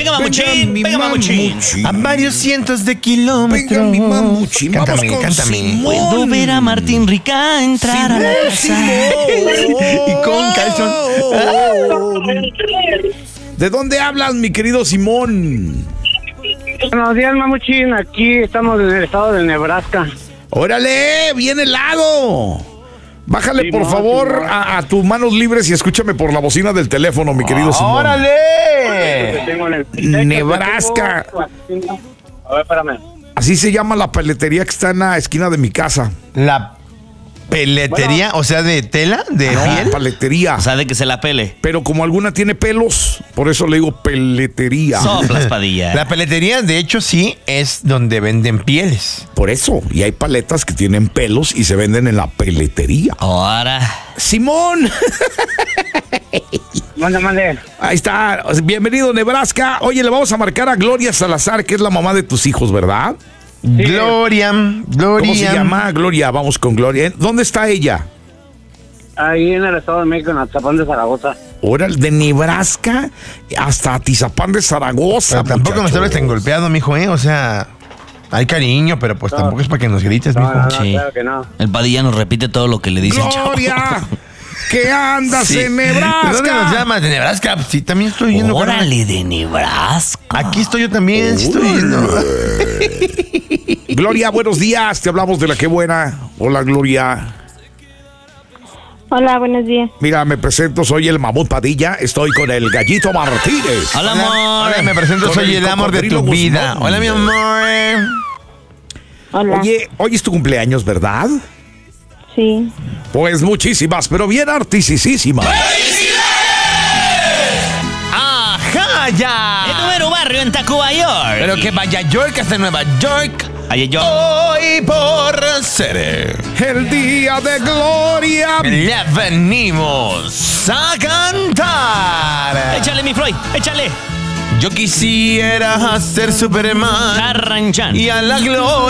Venga, mamuchín. A varios cientos de kilómetros. Venga, mi mamuchín. Cántame, Vamos con cántame. Simón. Puedo ver a Martín Rica entrar a la casa. Y con calzón. ¿De dónde hablas, mi querido Simón? Buenos días, mamuchín. Aquí estamos en el estado de Nebraska. ¡Órale! ¡Bien helado! Bájale, Sí, por no, favor, sí, no. a tus manos libres y escúchame por la bocina del teléfono, mi querido Simón. ¡Órale! Tengo en el Nebraska. A ver, espérame. Así se llama la peletería que está en la esquina de mi casa. La peletería, o sea, de tela, de No, piel. paletería. O sea, de que se la pele. Pero como alguna tiene pelos, por eso le digo peletería. Soplas, Padilla. La peletería, de hecho, sí, es donde venden pieles. Por eso. Y hay paletas que tienen pelos y se venden en la peletería. Ahora. ¡Simón! Mande. Ahí está. Bienvenido, Nebraska. Oye, le vamos a marcar a Gloria Salazar, que es la mamá de tus hijos, ¿verdad? Gloria. ¿Cómo se llama? Gloria. Vamos con Gloria. ¿Dónde está ella? Ahí en el estado de México, en Atizapán de Zaragoza. Ahora, de Nebraska hasta Atizapán de Zaragoza. Pero tampoco nos muchachos. estés tan golpeado, mijo, O sea, hay cariño, pero pues tampoco es para que nos grites, mijo. No, Sí. claro que no. El Padilla nos repite todo lo que le dice el chavo. ¡Gloria! ¿Qué andas Sí. en ¿De Nebraska? dónde nos llamas? ¿De Nebraska? Sí, también estoy yendo. Órale, de Nebraska. Aquí estoy yo también, sí estoy yendo. Gloria, buenos días. Te hablamos de la que buena. Hola, Gloria. Hola, buenos días. Mira, me presento, soy el Mamut Padilla. Estoy con el Gallito Martínez. Hola, amor. Hola, me presento, Con soy el el amor de tu cocodrilo vida. Guzmán. Hola, mi amor. Hola. Oye, hoy es tu cumpleaños, ¿verdad? Sí. Pues muchísimas, pero bien artisísimas. ¡Ajá, ya! El número barrio en Tacuba, York. Pero que vaya York hasta Nueva York. Ayer yo. Hoy por ser El día de Gloria. le venimos a cantar. Échale, mi Floyd, échale. Yo quisiera ser Superman Charranchan. y a la gloria